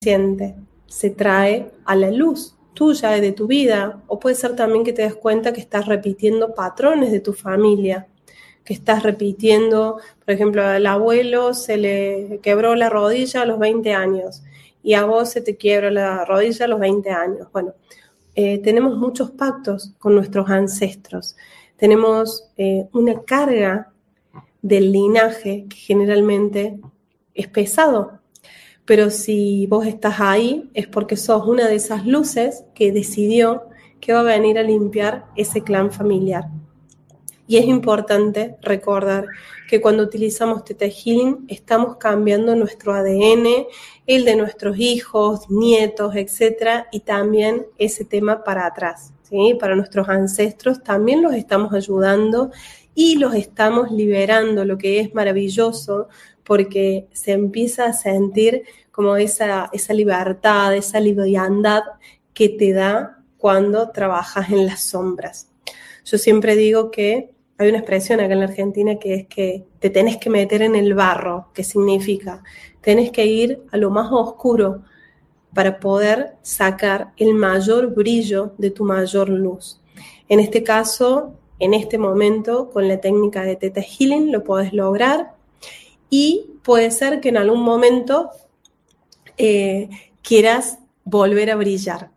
siente, se trae a la luz tuya y de tu vida, o puede ser también que te des cuenta que estás repitiendo patrones de tu familia, que estás repitiendo, por ejemplo, al abuelo se le quebró la rodilla a los 20 años y a vos se te quiebra la rodilla a los 20 años. Bueno, tenemos muchos pactos con nuestros ancestros, tenemos una carga del linaje que generalmente es pesado. Pero si vos estás ahí es porque sos una de esas luces que decidió que va a venir a limpiar ese clan familiar. Y es importante recordar que cuando utilizamos Theta Healing estamos cambiando nuestro ADN, el de nuestros hijos, nietos, etc. Y también ese tema para atrás, ¿sí? Para nuestros ancestros también los estamos ayudando y los estamos liberando, lo que es maravilloso porque se empieza a sentir como esa libertad, esa liviandad que te da cuando trabajas en las sombras. Yo siempre digo que hay una expresión acá en la Argentina que es que te tenés que meter en el barro, que significa tenés que ir a lo más oscuro para poder sacar el mayor brillo de tu mayor luz. En este caso, en este momento, con la técnica de Theta Healing lo podés lograr y puede ser que en algún momento quieras volver a brillar.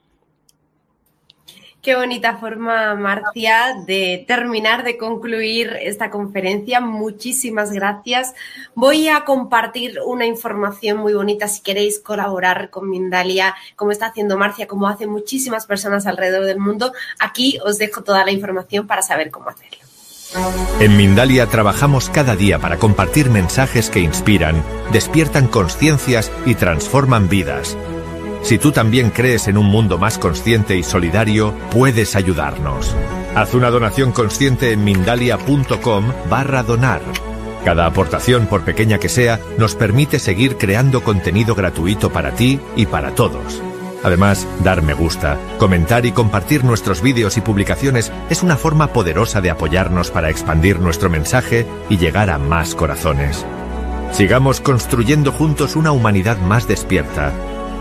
Qué bonita forma, Marcia, de terminar, de concluir esta conferencia. Muchísimas gracias. Voy a compartir una información muy bonita si queréis colaborar con Mindalia, como está haciendo Marcia, como hacen muchísimas personas alrededor del mundo. Aquí os dejo toda la información para saber cómo hacerlo. En Mindalia trabajamos cada día para compartir mensajes que inspiran, despiertan conciencias y transforman vidas. Si tú también crees en un mundo más consciente y solidario, puedes ayudarnos. Haz una donación consciente en mindalia.com/donar. Cada aportación, por pequeña que sea, nos permite seguir creando contenido gratuito para ti y para todos. Además, dar me gusta, comentar y compartir nuestros vídeos y publicaciones es una forma poderosa de apoyarnos para expandir nuestro mensaje y llegar a más corazones. Sigamos construyendo juntos una humanidad más despierta.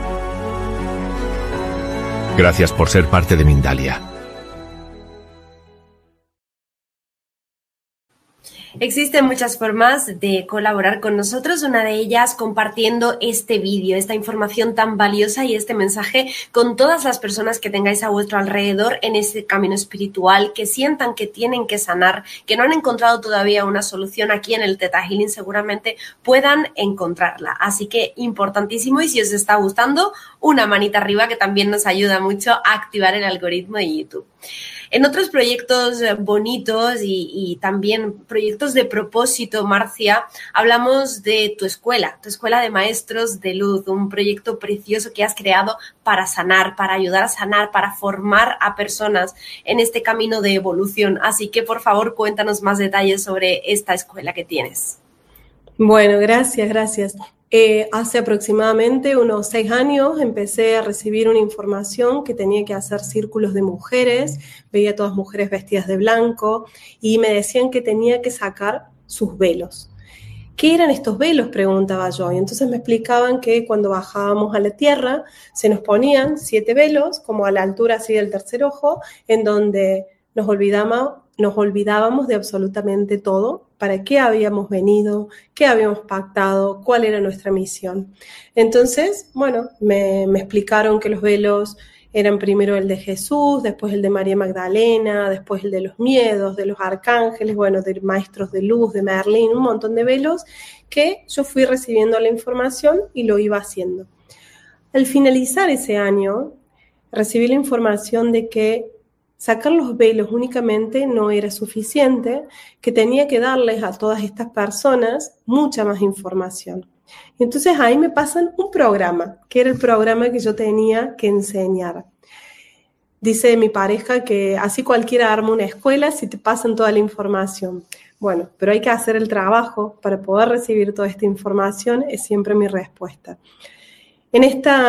Gracias por ser parte de Mindalia. Existen muchas formas de colaborar con nosotros, una de ellas compartiendo este vídeo, esta información tan valiosa y este mensaje con todas las personas que tengáis a vuestro alrededor en este camino espiritual, que sientan que tienen que sanar, que no han encontrado todavía una solución aquí en el Theta Healing, seguramente puedan encontrarla. Así que importantísimo, y si os está gustando, una manita arriba que también nos ayuda mucho a activar el algoritmo de YouTube. En otros proyectos bonitos y también proyectos de propósito, Marcia, hablamos de tu escuela de maestros de luz, un proyecto precioso que has creado para sanar, para ayudar a sanar, para formar a personas en este camino de evolución. Así que, por favor, cuéntanos más detalles sobre esta escuela que tienes. Bueno, gracias. Hace aproximadamente unos 6 años empecé a recibir una información que tenía que hacer círculos de mujeres, veía a todas mujeres vestidas de blanco y me decían que tenía que sacar sus velos. ¿Qué eran estos velos?, preguntaba yo, y entonces me explicaban que cuando bajábamos a la tierra se nos ponían 7 velos, como a la altura así del tercer ojo, en donde nos olvidábamos de absolutamente todo, para qué habíamos venido, qué habíamos pactado, cuál era nuestra misión. Entonces, bueno, me explicaron que los velos eran primero el de Jesús, después el de María Magdalena, después el de los miedos, de los arcángeles, bueno, de maestros de luz, de Merlín, un montón de velos que yo fui recibiendo la información y lo iba haciendo. Al finalizar ese año, recibí la información de que sacar los velos únicamente no era suficiente, que tenía que darles a todas estas personas mucha más información. Y entonces ahí me pasan un programa, que era el programa que yo tenía que enseñar. Dice mi pareja que así cualquiera arma una escuela si te pasan toda la información. Bueno, pero hay que hacer el trabajo para poder recibir toda esta información, es siempre mi respuesta. En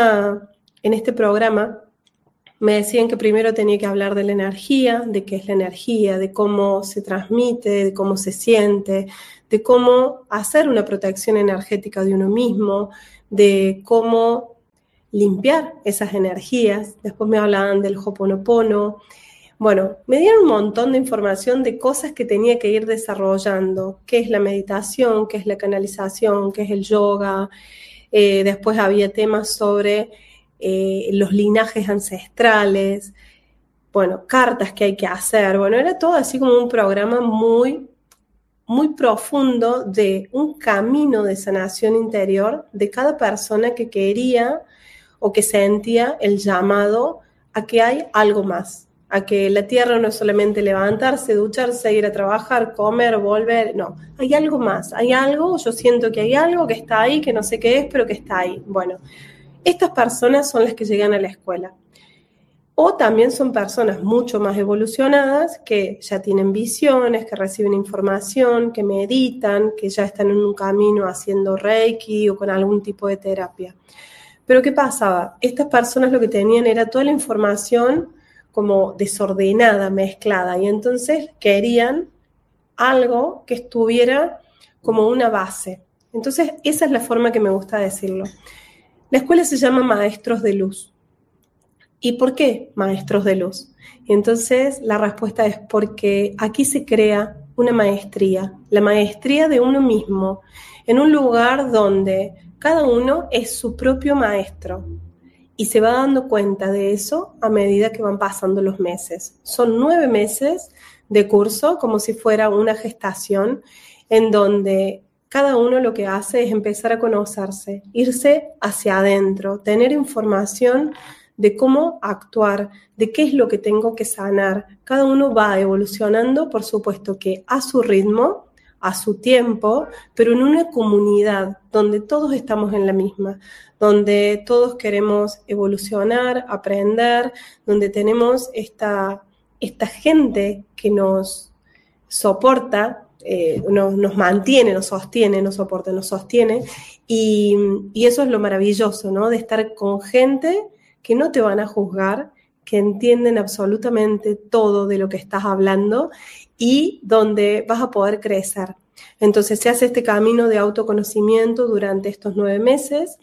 este programa me decían que primero tenía que hablar de la energía, de qué es la energía, de cómo se transmite, de cómo se siente, de cómo hacer una protección energética de uno mismo, de cómo limpiar esas energías. Después me hablaban del Ho'oponopono. Bueno, me dieron un montón de información de cosas que tenía que ir desarrollando. ¿Qué es la meditación? ¿Qué es la canalización? ¿Qué es el yoga? Después había temas sobre los linajes ancestrales. Bueno, cartas que hay que hacer. Bueno, era todo así como un programa muy, muy profundo de un camino de sanación interior de cada persona que quería o que sentía el llamado a que hay algo más, a que la tierra no es solamente levantarse, ducharse, ir a trabajar, comer, volver, no, hay algo más, hay algo, yo siento que hay algo que está ahí, que no sé qué es, pero que está ahí. Bueno, estas personas son las que llegan a la escuela. O también son personas mucho más evolucionadas que ya tienen visiones, que reciben información, que meditan, que ya están en un camino haciendo Reiki o con algún tipo de terapia. Pero ¿qué pasaba? Estas personas lo que tenían era toda la información como desordenada, mezclada, y entonces querían algo que estuviera como una base. Entonces esa es la forma que me gusta decirlo. La escuela se llama Maestros de Luz. ¿Y por qué Maestros de Luz? Y entonces la respuesta es porque aquí se crea una maestría, la maestría de uno mismo, en un lugar donde cada uno es su propio maestro y se va dando cuenta de eso a medida que van pasando los meses. Son 9 meses de curso, como si fuera una gestación, en donde cada uno lo que hace es empezar a conocerse, irse hacia adentro, tener información de cómo actuar, de qué es lo que tengo que sanar. Cada uno va evolucionando, por supuesto que a su ritmo, a su tiempo, pero en una comunidad donde todos estamos en la misma, donde todos queremos evolucionar, aprender, donde tenemos esta gente que nos soporta, nos mantiene, nos sostiene, nos soporta, nos sostiene, y eso es lo maravilloso, ¿no? De estar con gente que no te van a juzgar, que entienden absolutamente todo de lo que estás hablando y donde vas a poder crecer. Entonces se hace este camino de autoconocimiento durante estos 9 meses.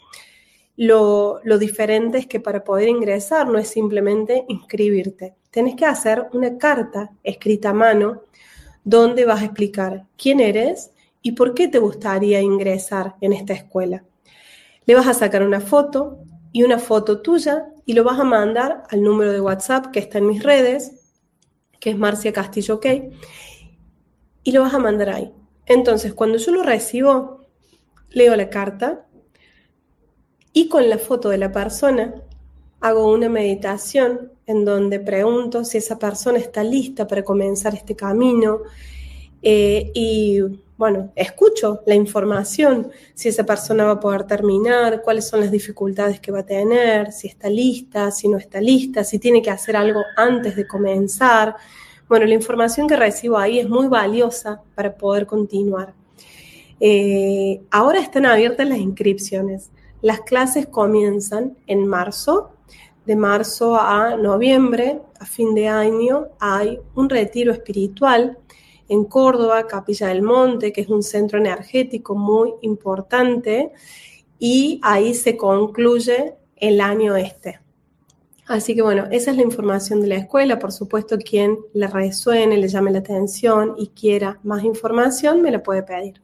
Lo diferente es que para poder ingresar no es simplemente inscribirte. Tenés que hacer una carta escrita a mano donde vas a explicar quién eres y por qué te gustaría ingresar en esta escuela. Le vas a sacar una foto y una foto tuya y lo vas a mandar al número de WhatsApp que está en mis redes, que es Marcia Castillo OK, y lo vas a mandar ahí. Entonces, cuando yo lo recibo, leo la carta y con la foto de la persona hago una meditación en donde pregunto si esa persona está lista para comenzar este camino y bueno, escucho la información, si esa persona va a poder terminar, cuáles son las dificultades que va a tener, si está lista, si no está lista, si tiene que hacer algo antes de comenzar. Bueno, la información que recibo ahí es muy valiosa para poder continuar. Ahora están abiertas las inscripciones. Las clases comienzan en marzo. De marzo a noviembre, a fin de año, hay un retiro espiritual en Córdoba, Capilla del Monte, que es un centro energético muy importante, y ahí se concluye el año este. Así que bueno, esa es la información de la escuela. Por supuesto, quien le resuene, le llame la atención y quiera más información, me la puede pedir.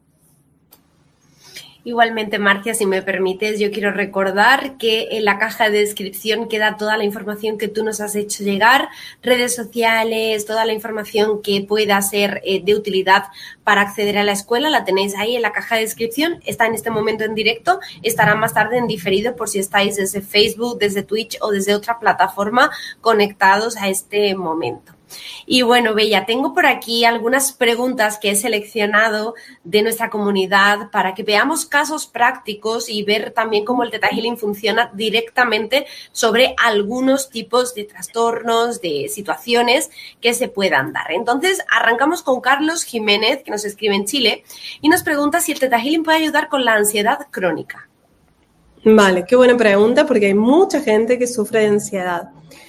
Igualmente, Marcia, si me permites, yo quiero recordar que en la caja de descripción queda toda la información que tú nos has hecho llegar, redes sociales, toda la información que pueda ser de utilidad para acceder a la escuela, la tenéis ahí en la caja de descripción. Está en este momento en directo, estará más tarde en diferido por si estáis desde Facebook, desde Twitch o desde otra plataforma conectados a este momento. Y bueno, Bella, tengo por aquí algunas preguntas que he seleccionado de nuestra comunidad para que veamos casos prácticos y ver también cómo el Theta Healing funciona directamente sobre algunos tipos de trastornos, de situaciones que se puedan dar. Entonces, arrancamos con Carlos Jiménez, que nos escribe en Chile, y nos pregunta si el Theta Healing puede ayudar con la ansiedad crónica. Vale, qué buena pregunta, porque hay mucha gente que sufre de ansiedad.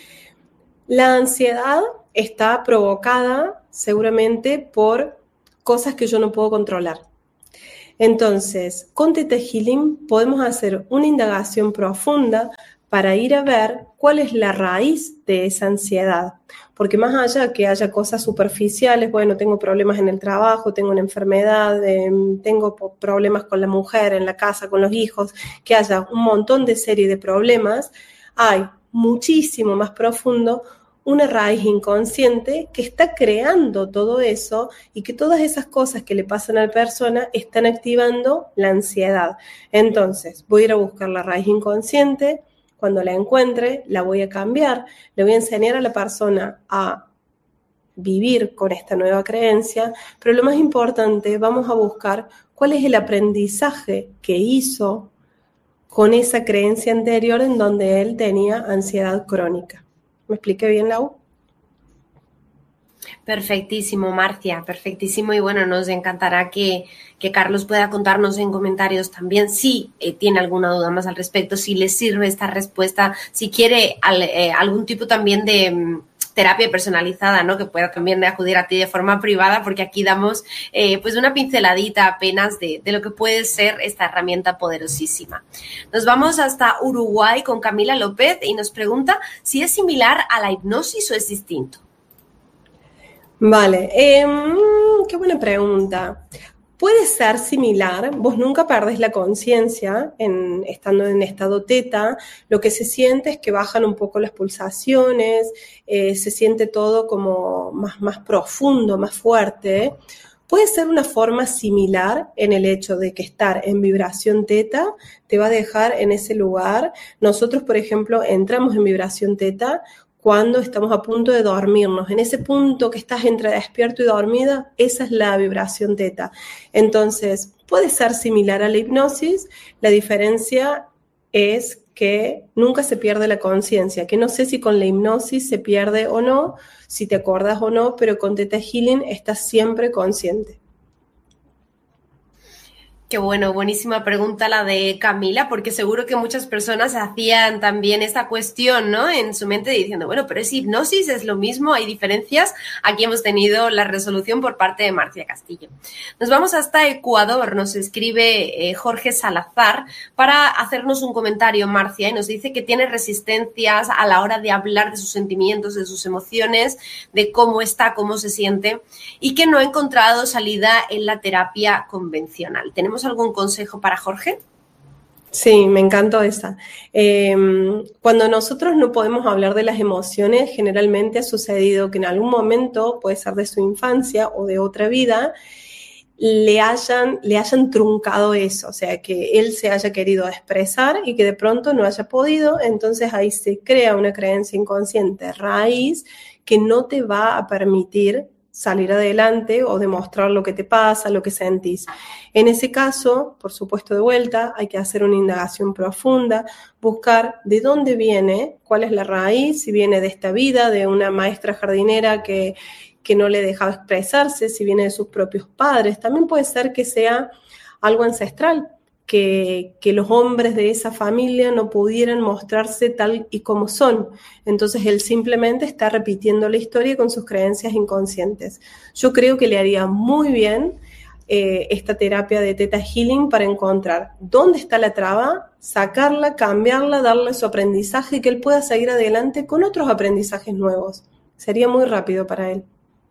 La ansiedad está provocada seguramente por cosas que yo no puedo controlar. Entonces, con Theta Healing podemos hacer una indagación profunda para ir a ver cuál es la raíz de esa ansiedad. Porque más allá que haya cosas superficiales, bueno, tengo problemas en el trabajo, tengo una enfermedad, tengo problemas con la mujer, en la casa, con los hijos, que haya un montón de serie de problemas, hay muchísimo más profundo una raíz inconsciente que está creando todo eso y que todas esas cosas que le pasan a la persona están activando la ansiedad. Entonces, voy a ir a buscar la raíz inconsciente. Cuando la encuentre, la voy a cambiar, le voy a enseñar a la persona a vivir con esta nueva creencia, pero lo más importante, vamos a buscar cuál es el aprendizaje que hizo con esa creencia anterior en donde él tenía ansiedad crónica. ¿Me expliqué bien, Lau? Perfectísimo, Marcia, perfectísimo. Y bueno, nos encantará que Carlos pueda contarnos en comentarios también si tiene alguna duda más al respecto, si le sirve esta respuesta, si quiere algún tipo también de terapia personalizada, ¿no? Que pueda también acudir a ti de forma privada, porque aquí damos pues una pinceladita apenas de lo que puede ser esta herramienta poderosísima. Nos vamos hasta Uruguay con Camila López y nos pregunta si es similar a la hipnosis o es distinto. Vale, qué buena pregunta. Puede ser similar, vos nunca perdés la conciencia estando en estado teta, lo que se siente es que bajan un poco las pulsaciones, se siente todo como más profundo, más fuerte. Puede ser una forma similar en el hecho de que estar en vibración teta te va a dejar en ese lugar. Nosotros, por ejemplo, entramos en vibración teta cuando estamos a punto de dormirnos. En ese punto que estás entre despierto y dormida, esa es la vibración teta. Entonces, puede ser similar a la hipnosis. La diferencia es que nunca se pierde la conciencia, que no sé si con la hipnosis se pierde o no, si te acuerdas o no, pero con Theta Healing estás siempre consciente. Qué bueno, buenísima pregunta la de Camila, porque seguro que muchas personas hacían también esta cuestión, ¿no? En su mente diciendo, bueno, pero es hipnosis, es lo mismo, hay diferencias. Aquí hemos tenido la resolución por parte de Marcia Castillo. Nos vamos hasta Ecuador, nos escribe Jorge Salazar para hacernos un comentario, Marcia, y nos dice que tiene resistencias a la hora de hablar de sus sentimientos, de sus emociones, de cómo está, cómo se siente, y que no ha encontrado salida en la terapia convencional. ¿Tenemos algún consejo para Jorge? Sí, me encantó esa. Cuando nosotros no podemos hablar de las emociones, generalmente ha sucedido que en algún momento, puede ser de su infancia o de otra vida, le hayan truncado eso, o sea, que él se haya querido expresar y que de pronto no haya podido, entonces ahí se crea una creencia inconsciente raíz que no te va a permitir salir adelante o demostrar lo que te pasa, lo que sentís. En ese caso, por supuesto, de vuelta, hay que hacer una indagación profunda, buscar de dónde viene, cuál es la raíz, si viene de esta vida, de una maestra jardinera que no le dejaba expresarse, si viene de sus propios padres. También puede ser que sea algo ancestral, que los hombres de esa familia no pudieran mostrarse tal y como son. Entonces él simplemente está repitiendo la historia con sus creencias inconscientes. Yo creo que le haría muy bien esta terapia de Theta Healing para encontrar dónde está la traba, sacarla, cambiarla, darle su aprendizaje y que él pueda seguir adelante con otros aprendizajes nuevos. Sería muy rápido para él.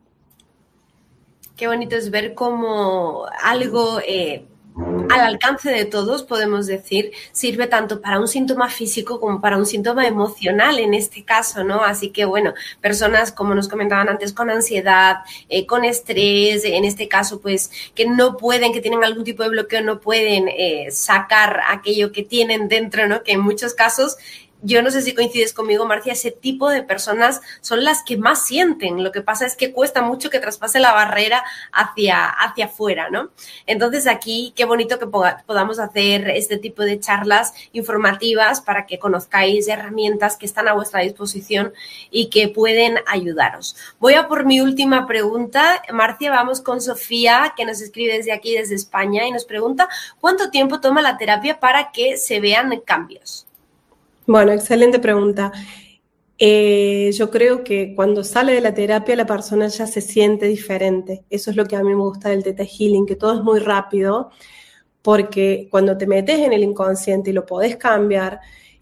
Qué bonito es ver cómo algo al alcance de todos, podemos decir, sirve tanto para un síntoma físico como para un síntoma emocional en este caso, ¿no? Así que, bueno, personas, como nos comentaban antes, con ansiedad, con estrés, en este caso, pues, que no pueden, que tienen algún tipo de bloqueo, no pueden sacar aquello que tienen dentro, ¿no? Que en muchos casos, yo no sé si coincides conmigo, Marcia, ese tipo de personas son las que más sienten. Lo que pasa es que cuesta mucho que traspase la barrera hacia afuera, ¿no? Entonces aquí, qué bonito que podamos hacer este tipo de charlas informativas para que conozcáis herramientas que están a vuestra disposición y que pueden ayudaros. Voy a por mi última pregunta. Marcia, vamos con Sofía, que nos escribe desde aquí, desde España, y nos pregunta, ¿cuánto tiempo toma la terapia para que se vean cambios? Bueno, excelente pregunta. Yo creo que cuando sale de la terapia la persona ya se siente diferente. Eso es lo que a mí me gusta del Theta Healing, que todo es muy rápido, porque cuando te metes en el inconsciente y lo podés cambiar,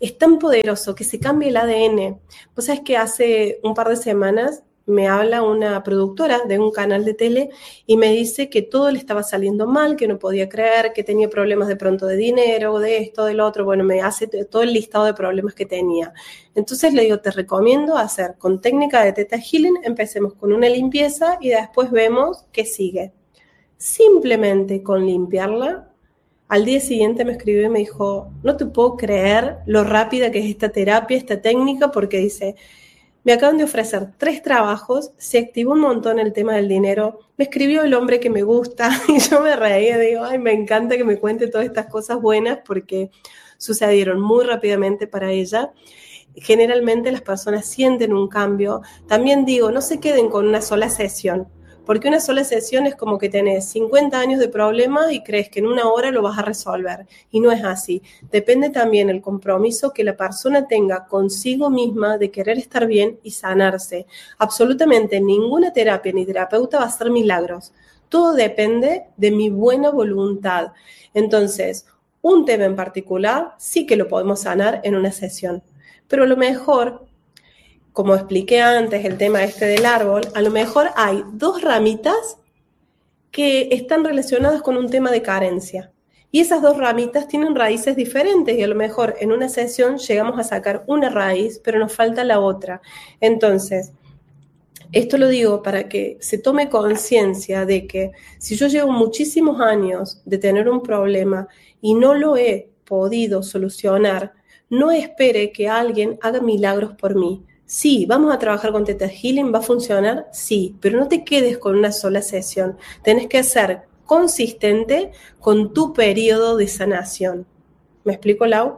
es tan poderoso que se cambia el ADN. Vos sabés que hace un par de semanas me habla una productora de un canal de tele y me dice que todo le estaba saliendo mal, que no podía creer, que tenía problemas de pronto de dinero, de esto, de lo otro. Bueno, me hace todo el listado de problemas que tenía. Entonces le digo, te recomiendo hacer con técnica de Theta Healing, empecemos con una limpieza y después vemos qué sigue. Simplemente con limpiarla, al día siguiente me escribió y me dijo, no te puedo creer lo rápida que es esta terapia, esta técnica, porque dice, me acaban de ofrecer 3 trabajos, se activó un montón el tema del dinero, me escribió el hombre que me gusta y yo me reía, digo, ay, me encanta que me cuente todas estas cosas buenas porque sucedieron muy rápidamente para ella. Generalmente las personas sienten un cambio. También digo, no se queden con una sola sesión, porque una sola sesión es como que tenés 50 años de problemas y crees que en una hora lo vas a resolver. Y no es así. Depende también el compromiso que la persona tenga consigo misma de querer estar bien y sanarse. Absolutamente ninguna terapia ni terapeuta va a hacer milagros. Todo depende de mi buena voluntad. Entonces, un tema en particular sí que lo podemos sanar en una sesión. Pero a lo mejor, como expliqué antes, el tema este del árbol, a lo mejor hay 2 ramitas que están relacionadas con un tema de carencia. Y esas 2 ramitas tienen raíces diferentes y a lo mejor en una sesión llegamos a sacar una raíz, pero nos falta la otra. Entonces, esto lo digo para que se tome conciencia de que si yo llevo muchísimos años de tener un problema y no lo he podido solucionar, no espere que alguien haga milagros por mí. Sí, vamos a trabajar con Theta Healing, ¿va a funcionar? Sí, pero no te quedes con una sola sesión. Tenés que ser consistente con tu periodo de sanación. ¿Me explico, Lau?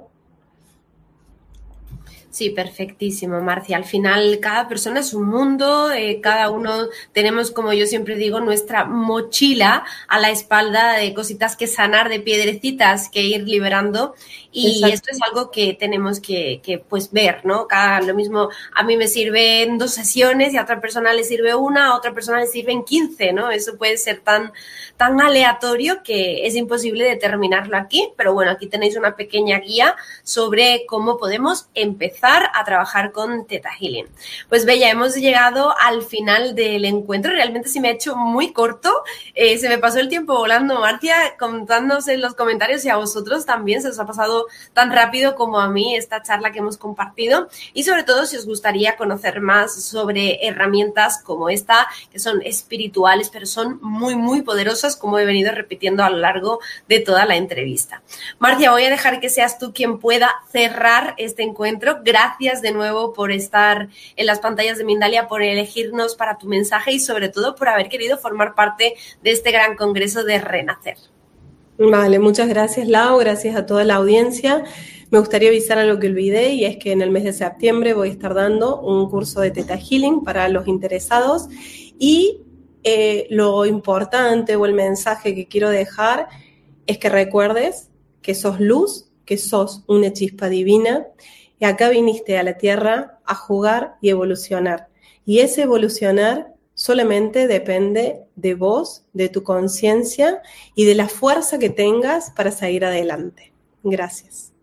Sí, perfectísimo, Marcia. Al final, cada persona es un mundo, cada uno tenemos, como yo siempre digo, nuestra mochila a la espalda de cositas que sanar, de piedrecitas que ir liberando. Y exacto, esto es algo que tenemos que pues ver, ¿no? Lo mismo, a mí me sirven 2 sesiones y a otra persona le sirve una, a otra persona le sirven 15, ¿no? Eso puede ser tan aleatorio que es imposible determinarlo aquí. Pero bueno, aquí tenéis una pequeña guía sobre cómo podemos empezar a trabajar con Theta Healing. Pues Bella, hemos llegado al final del encuentro. Realmente se me ha hecho muy corto. Se me pasó el tiempo volando, Marcia, contándonos en los comentarios y a vosotros también se os ha pasado tan rápido como a mí esta charla que hemos compartido. Y sobre todo, si os gustaría conocer más sobre herramientas como esta, que son espirituales, pero son muy, muy poderosas, como he venido repitiendo a lo largo de toda la entrevista. Marcia, voy a dejar que seas tú quien pueda cerrar este encuentro. Gracias de nuevo por estar en las pantallas de Mindalia, por elegirnos para tu mensaje y sobre todo por haber querido formar parte de este gran congreso de Renacer. Vale, muchas gracias, Lau, gracias a toda la audiencia. Me gustaría avisar algo que olvidé y es que en el mes de septiembre voy a estar dando un curso de Theta Healing para los interesados y lo importante o el mensaje que quiero dejar es que recuerdes que sos luz, que sos una chispa divina. Y acá viniste a la Tierra a jugar y evolucionar. Y ese evolucionar solamente depende de vos, de tu conciencia y de la fuerza que tengas para seguir adelante. Gracias.